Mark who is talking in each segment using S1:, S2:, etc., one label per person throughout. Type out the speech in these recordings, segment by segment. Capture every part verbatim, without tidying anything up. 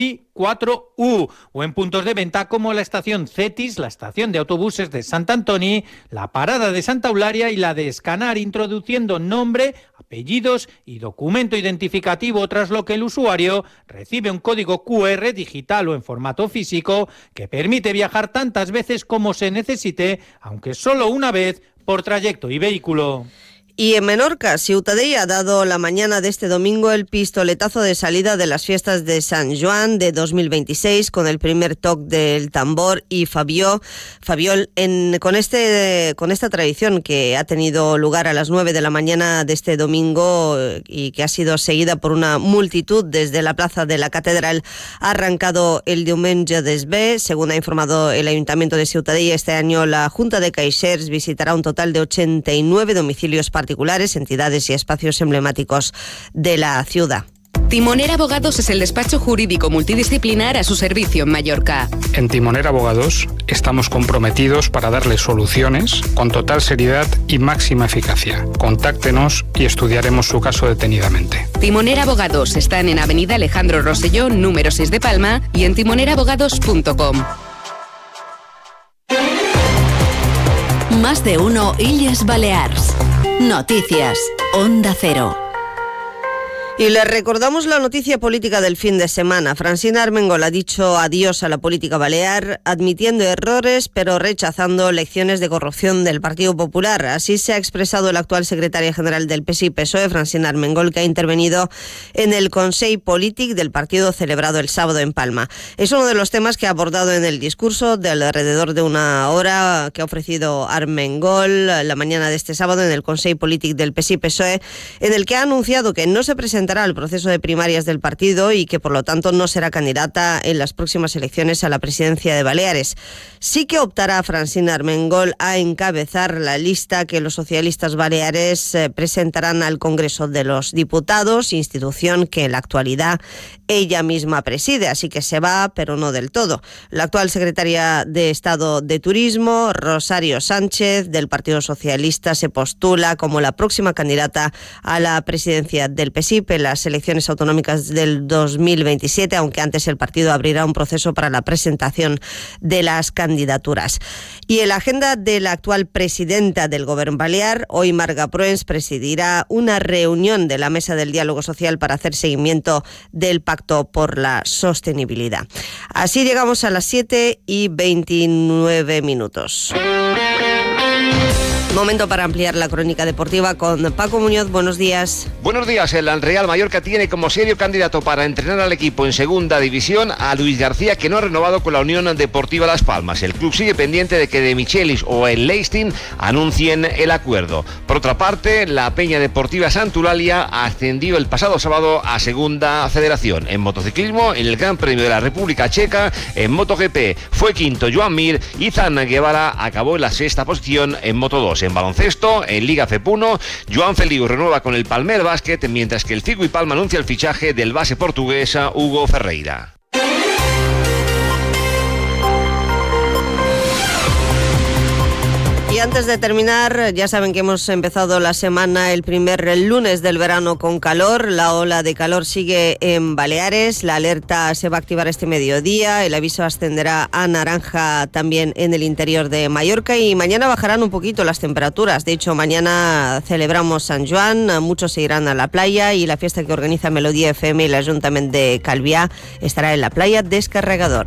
S1: cuatro U, o en puntos de venta como la estación Cetis, la estación de autobuses de Sant Antoni, la parada de Santa Eulalia y la de Escanar, introduciendo nombre, apellidos y documento identificativo, tras lo que el usuario recibe un código cu erre digital o en formato físico que permite viajar tantas veces como se necesite, aunque solo una vez por trayecto y vehículo.
S2: Y en Menorca, Ciutadella ha dado la mañana de este domingo el pistoletazo de salida de las fiestas de San Joan de dos mil veintiséis con el primer toque del tambor y Fabió, Fabiol en, con, este, con esta tradición que ha tenido lugar a las nueve de la mañana de este domingo y que ha sido seguida por una multitud desde la plaza de la Catedral. Ha arrancado el diumenge d'Esbé. Según ha informado el Ayuntamiento de Ciutadella, este año la Junta de Caixers visitará un total de ochenta y nueve domicilios particulares, entidades y espacios emblemáticos de la ciudad.
S3: Timoner Abogados es el despacho jurídico multidisciplinar a su servicio en Mallorca.
S4: En Timoner Abogados estamos comprometidos para darle soluciones con total seriedad y máxima eficacia. Contáctenos y estudiaremos su caso detenidamente.
S3: Timoner Abogados están en Avenida Alejandro Rosselló, número seis de Palma, y en timoner abogados punto com.
S5: Más de uno Illes Balears. Noticias. Onda Cero.
S2: Y les recordamos la noticia política del fin de semana. Francina Armengol ha dicho adiós a la política balear, admitiendo errores, pero rechazando lecciones de corrupción del Partido Popular. Así se ha expresado la actual secretaria general del P S I P S O E, Francina Armengol, que ha intervenido en el Consell Polític del partido celebrado el sábado en Palma. Es uno de los temas que ha abordado en el discurso de alrededor de una hora que ha ofrecido Armengol la mañana de este sábado en el Consell Polític del P S I P S O E, en el que ha anunciado que no se presentará al proceso de primarias del partido y que por lo tanto no será candidata en las próximas elecciones a la presidencia de Baleares. Sí que optará Francina Armengol a encabezar la lista que los socialistas baleares eh, presentarán al Congreso de los Diputados, institución que en la actualidad ella misma preside, así que se va, pero no del todo. La actual secretaria de Estado de Turismo, Rosario Sánchez, del Partido Socialista, se postula como la próxima candidata a la presidencia del P S I P en las elecciones autonómicas del dos mil veintisiete, aunque antes el partido abrirá un proceso para la presentación de las candidaturas. Y en la agenda de la actual presidenta del Govern Balear, hoy Marga Proens presidirá una reunión de la Mesa del Diálogo Social para hacer seguimiento del Pacto por la Sostenibilidad. Así llegamos a las siete y veintinueve minutos. Momento para ampliar la crónica deportiva con Paco Muñoz. Buenos días.
S6: Buenos días. El Real Mallorca tiene como serio candidato para entrenar al equipo en segunda división a Luis García, que no ha renovado con la Unión Deportiva Las Palmas. El club sigue pendiente de que De Michelis o el Leistin anuncien el acuerdo. Por otra parte, la Peña Deportiva Santulalia ascendió el pasado sábado a Segunda Federación. En motociclismo, en el Gran Premio de la República Checa, en MotoGP fue quinto Joan Mir y Zan Guevara acabó en la sexta posición en Moto dos. En baloncesto, en Liga F P uno, Joan Feliu renueva con el Palmer Basket, mientras que el Figo y Palma anuncia el fichaje del base portugués Hugo Ferreira.
S2: Y antes de terminar, ya saben que hemos empezado la semana el primer lunes del verano con calor. La ola de calor sigue en Baleares. La alerta se va a activar este mediodía. El aviso ascenderá a naranja también en el interior de Mallorca y mañana bajarán un poquito las temperaturas. De hecho, mañana celebramos San Joan. Muchos se irán a la playa y la fiesta que organiza Melodía F M y el Ayuntamiento de Calviá estará en la playa Descarregador.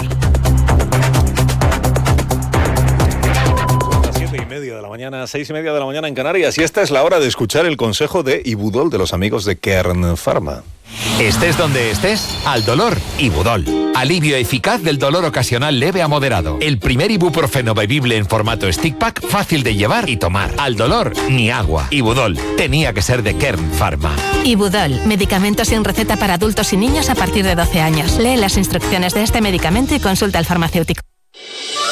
S7: De la mañana, seis y media de la mañana en Canarias, y esta es la hora de escuchar el consejo de Ibudol de los amigos de Kern Pharma.
S8: Estés donde estés, al dolor, Ibudol. Alivio eficaz del dolor ocasional leve a moderado. El primer ibuprofeno bebible en formato stick pack, fácil de llevar y tomar. Al dolor, ni agua. Ibudol, tenía que ser de Kern Pharma.
S9: Ibudol, medicamento sin receta para adultos y niños a partir de doce años. Lee las instrucciones de este medicamento y consulta al farmacéutico.